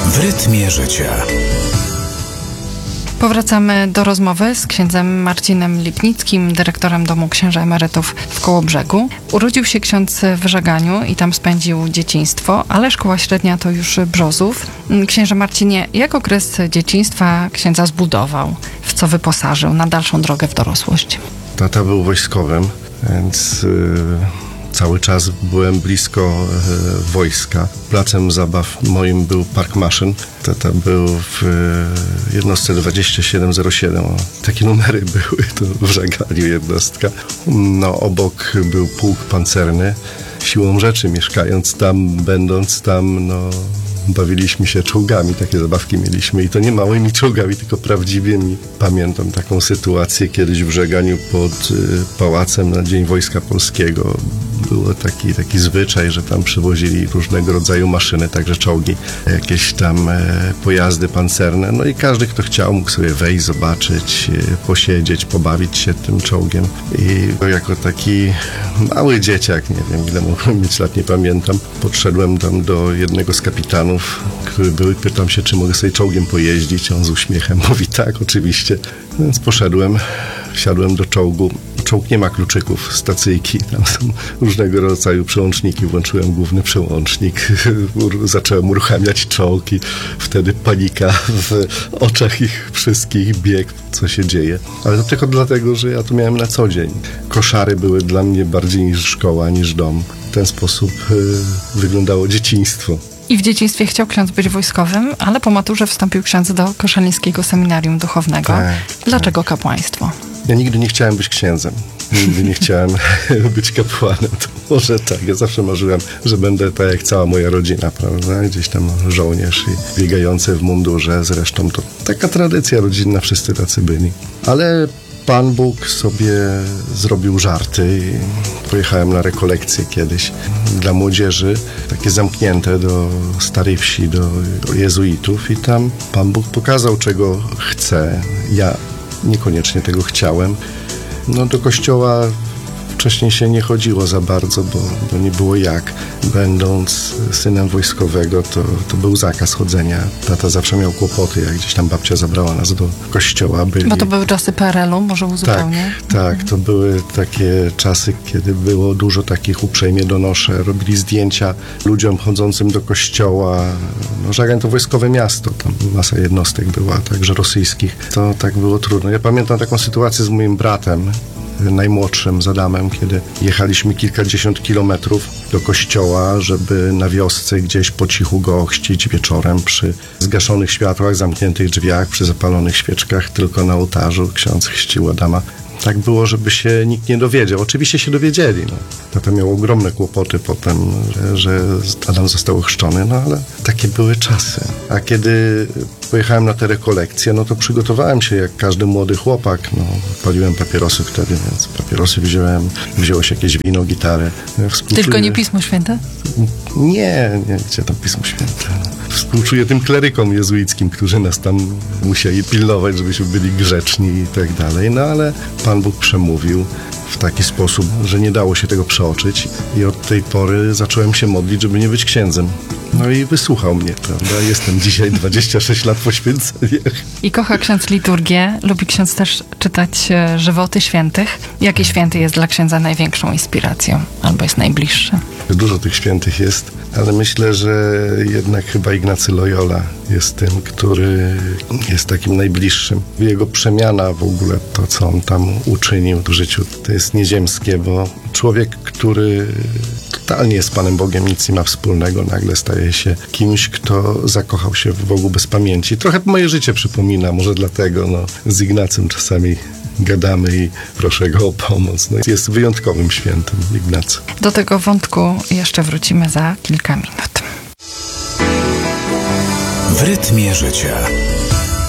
W rytmie życia. Powracamy do rozmowy z księdzem Marcinem Lipnickim, dyrektorem Domu Księży Emerytów w Kołobrzegu. Urodził się ksiądz w Żaganiu i tam spędził dzieciństwo, ale szkoła średnia to już Brzozów. Księże Marcinie, jak okres dzieciństwa księdza zbudował? W co wyposażył na dalszą drogę w dorosłość? Tata był wojskowym, więc cały czas byłem blisko wojska. Placem zabaw moim był Park Maszyn. Tata był w jednostce 2707. Takie numery były, to w Żaganiu jednostka. No, obok był pułk pancerny. Siłą rzeczy, mieszkając tam, będąc tam, bawiliśmy się czołgami, takie zabawki mieliśmy i to nie małymi czołgami, tylko prawdziwymi. Pamiętam taką sytuację kiedyś w Żaganiu pod pałacem na Dzień Wojska Polskiego. Było taki zwyczaj, że tam przywozili różnego rodzaju maszyny, także czołgi, jakieś tam pojazdy pancerne. No i każdy, kto chciał, mógł sobie wejść, zobaczyć, posiedzieć, pobawić się tym czołgiem. I jako taki mały dzieciak, nie wiem ile mogłem mieć lat, nie pamiętam, podszedłem tam do jednego z kapitanów, który był, pytam się, czy mogę sobie czołgiem pojeździć. On z uśmiechem mówi, tak, oczywiście. Więc poszedłem, wsiadłem do czołgu. Czołg nie ma kluczyków, stacyjki, tam są różnego rodzaju przełączniki. Włączyłem główny przełącznik, zacząłem uruchamiać czołg i wtedy panika w oczach ich wszystkich, bieg, co się dzieje. Ale to tylko dlatego, że ja to miałem na co dzień. Koszary były dla mnie bardziej niż szkoła, niż dom. W ten sposób wyglądało dzieciństwo. I w dzieciństwie chciał ksiądz być wojskowym, ale po maturze wstąpił ksiądz do Koszalińskiego Seminarium Duchownego. Tak, Dlaczego kapłaństwo? Ja nigdy nie chciałem być księdzem. Nigdy nie chciałem być kapłanem. To może tak. Ja zawsze marzyłem, że będę tak jak cała moja rodzina, prawda? Gdzieś tam żołnierz i biegający w mundurze. Zresztą to taka tradycja rodzinna, wszyscy tacy byli. Ale Pan Bóg sobie zrobił żarty i pojechałem na rekolekcje kiedyś dla młodzieży, takie zamknięte do Starej Wsi, do jezuitów i tam Pan Bóg pokazał, czego chce. Ja niekoniecznie tego chciałem. Do kościoła wcześniej się nie chodziło za bardzo, bo nie było jak. Będąc synem wojskowego, to był zakaz chodzenia. Tata zawsze miał kłopoty, jak gdzieś tam babcia zabrała nas do kościoła. Bo to były czasy PRL-u, może uzupełnię? Tak, to były takie czasy, kiedy było dużo takich, uprzejmie donoszę, robili zdjęcia ludziom chodzącym do kościoła. Żagań to wojskowe miasto, tam masa jednostek była, także rosyjskich. To tak było trudno. Ja pamiętam taką sytuację z moim bratem, najmłodszym, z Adamem, kiedy jechaliśmy kilkadziesiąt kilometrów do kościoła, żeby na wiosce gdzieś po cichu go ochrzcić wieczorem przy zgaszonych światłach, zamkniętych drzwiach, przy zapalonych świeczkach, tylko na ołtarzu ksiądz chrzcił Adama. Tak było, żeby się nikt nie dowiedział. Oczywiście się dowiedzieli. Tata miał ogromne kłopoty potem, że Adam został ochrzczony, ale takie były czasy. A kiedy pojechałem na te rekolekcje, to przygotowałem się jak każdy młody chłopak. Paliłem papierosy wtedy, więc papierosy wzięło się jakieś wino, gitarę. Tylko nie Pismo Święte? Nie, gdzie tam Pismo Święte. Współczuję tym klerykom jezuickim, którzy nas tam musieli pilnować, żebyśmy byli grzeczni i tak dalej. Ale Pan Bóg przemówił w taki sposób, że nie dało się tego przeoczyć i od tej pory zacząłem się modlić, żeby nie być księdzem. I wysłuchał mnie, prawda? Jestem dzisiaj 26 lat po święceniach. I kocha ksiądz liturgię. Lubi ksiądz też czytać żywoty świętych. Jaki święty jest dla księdza największą inspiracją? Albo jest najbliższy? Dużo tych świętych jest, ale myślę, że jednak chyba Ignacy Loyola jest tym, który jest takim najbliższym. Jego przemiana w ogóle, to co on tam uczynił w życiu, to jest nieziemskie, bo człowiek, który totalnie jest Panem Bogiem, nic nie ma wspólnego, nagle staje się kimś, kto zakochał się w Bogu bez pamięci. Trochę moje życie przypomina, może dlatego z Ignacym czasami gadamy i proszę go o pomoc. Jest wyjątkowym świętym Ignacy. Do tego wątku jeszcze wrócimy za kilka minut. W rytmie życia.